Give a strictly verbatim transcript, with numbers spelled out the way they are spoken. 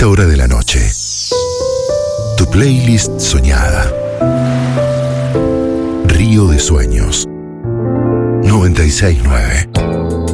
esta hora de la noche. Tu playlist soñada. Río de Sueños. noventa y seis nueve.